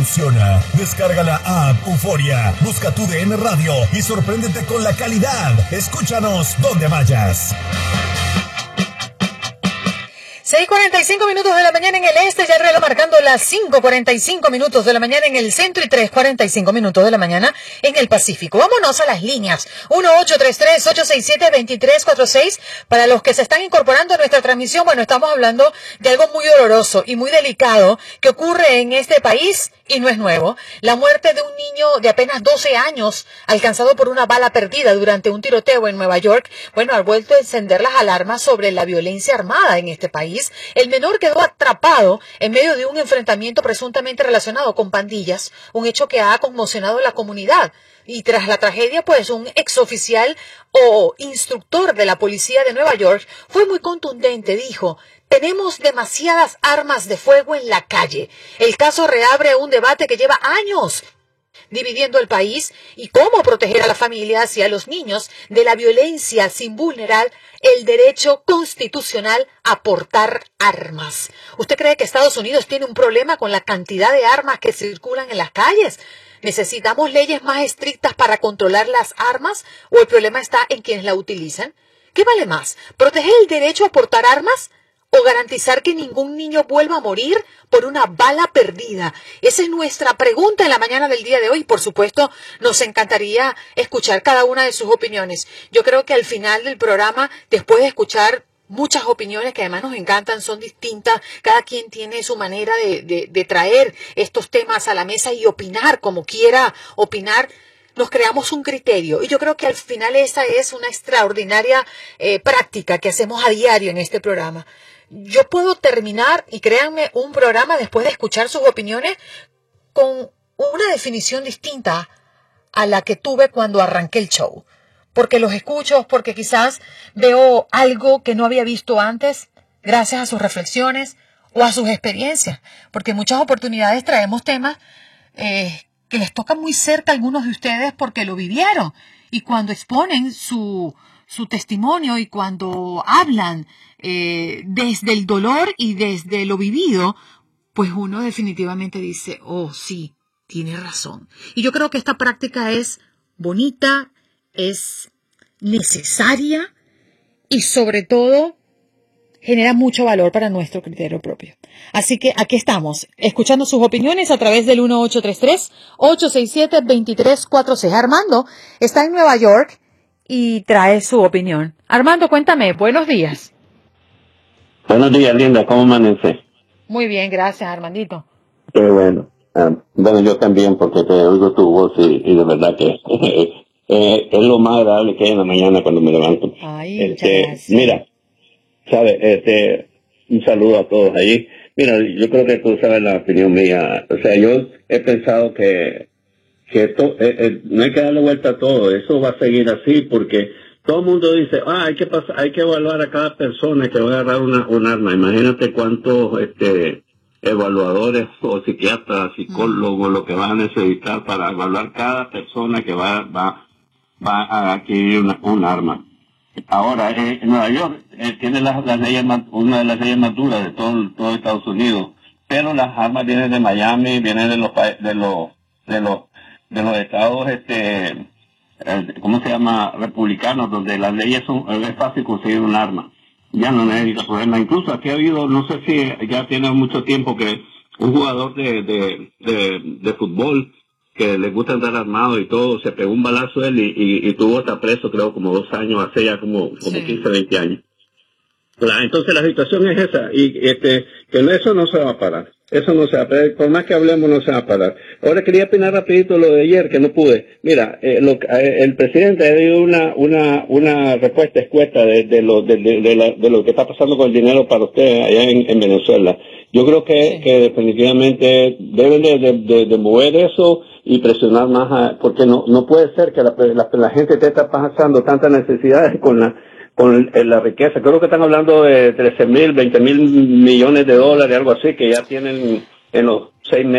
funciona. Descarga la app Euforia, busca tu DN Radio y sorpréndete con la calidad. Escúchanos donde vayas. 6:45 minutos de la mañana en el este, ya el reloj marcando las 5:45 minutos de la mañana en el centro y 3:45 minutos de la mañana en el Pacífico. Vámonos a las líneas. 1-833-867-2346. Para los que se están incorporando a nuestra transmisión, bueno, estamos hablando de algo muy doloroso y muy delicado que ocurre en este país y no es nuevo. La muerte de un niño de apenas 12 años alcanzado por una bala perdida durante un tiroteo en Nueva York, bueno, ha vuelto a encender las alarmas sobre la violencia armada en este país. El menor quedó atrapado en medio de un enfrentamiento presuntamente relacionado con pandillas, un hecho que ha conmocionado a la comunidad. Y tras la tragedia, pues un exoficial o instructor de la policía de Nueva York fue muy contundente, dijo: tenemos demasiadas armas de fuego en la calle. El caso reabre un debate que lleva años dividiendo el país y cómo proteger a las familias y a los niños de la violencia sin vulnerar el derecho constitucional a portar armas. ¿Usted cree que Estados Unidos tiene un problema con la cantidad de armas que circulan en las calles? ¿Necesitamos leyes más estrictas para controlar las armas o el problema está en quienes la utilizan? ¿Qué vale más? ¿Proteger el derecho a portar armas o garantizar que ningún niño vuelva a morir por una bala perdida? Esa es nuestra pregunta en la mañana del día de hoy. Por supuesto, nos encantaría escuchar cada una de sus opiniones. Yo creo que al final del programa, después de escuchar muchas opiniones que además nos encantan, son distintas, cada quien tiene su manera de traer estos temas a la mesa y opinar como quiera opinar, nos creamos un criterio. Y yo creo que al final esa es una extraordinaria práctica que hacemos a diario en este programa. Yo puedo terminar, y créanme, un programa después de escuchar sus opiniones con una definición distinta a la que tuve cuando arranqué el show. Porque los escucho, porque quizás veo algo que no había visto antes, gracias a sus reflexiones o a sus experiencias. Porque en muchas oportunidades traemos temas que les tocan muy cerca a algunos de ustedes porque lo vivieron. Y cuando exponen su testimonio y cuando hablan desde el dolor y desde lo vivido, pues uno definitivamente dice: oh, sí, tiene razón. Y yo creo que esta práctica es bonita, es necesaria y sobre todo genera mucho valor para nuestro criterio propio. Así que aquí estamos, escuchando sus opiniones a través del 1-833-867-2346. Armando está en Nueva York y trae su opinión. Armando, cuéntame, buenos días. Buenos días, Linda, ¿cómo amanece? Muy bien, gracias, Armandito. Qué bueno. Bueno, yo también, porque te oigo tu voz y de verdad que es lo más agradable que hay en la mañana cuando me levanto. Ay, muchas gracias. Mira, ¿sabes? Un saludo a todos allí. Mira, yo creo que tú sabes la opinión mía. O sea, yo he pensado que esto, no hay que darle vuelta a todo. Eso va a seguir así porque todo el mundo dice: hay que evaluar a cada persona que va a agarrar un arma. Imagínate cuántos evaluadores o psiquiatras, psicólogos, lo que van a necesitar para evaluar cada persona que va a adquirir un arma. Ahora, en Nueva York tiene las leyes una de las leyes más duras de todo Estados Unidos, pero las armas vienen de Miami, vienen de los estados ¿cómo se llama? Republicanos, donde las leyes es fácil conseguir un arma. Ya no necesita problema. Incluso aquí ha habido, no sé si ya tiene mucho tiempo, que un jugador de fútbol que le gusta andar armado y todo, se pegó un balazo él y tuvo hasta preso, creo, como 2 años, hace ya como 15, 20 años. Entonces la situación es esa, y que eso no se va a parar. Eso no se va a parar, por más que hablemos no se va a parar. Ahora quería opinar rapidito lo de ayer, que no pude. Mira, el presidente ha dado una respuesta escueta de lo que está pasando con el dinero para ustedes allá en Venezuela. Yo creo que definitivamente deben de mover eso y presionar más, porque no puede ser que la gente esté pasando tantas necesidades con la riqueza. Creo que están hablando de 13,000, 20,000 millones de dólares, algo así, que ya tienen en los 6 meses.